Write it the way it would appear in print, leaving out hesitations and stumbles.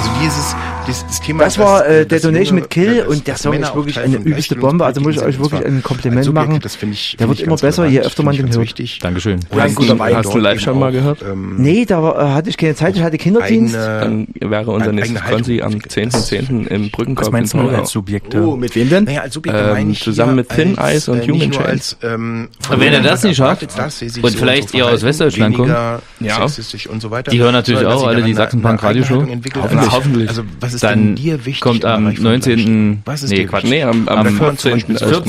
Also dieses Thema. Das war Detonation mit Kill und der Song ist wirklich eine übelste Bombe. Also muss ich euch wirklich ein Kompliment machen. Der wird immer besser, je öfter man den hört. Dankeschön. Hast du live schon mal gehört? Nee, da hatte ich keine Zeit, ich hatte Kinderdienst. Dann wäre unser nächstes Konzi am 10.10. im Brückenkopf. Was meinst du als Subjekte? Oh, mit wem denn? Naja, als Subjekte meine ich zusammen mit Thin Ice und Human Chains. Wenn er das nicht schafft und vielleicht eher aus Westdeutschland kommt, die hören natürlich auch alle die Sachsen-Punk Radioshow. Hoffentlich. Also, was ist dann dir wichtig kommt am 19. am 14.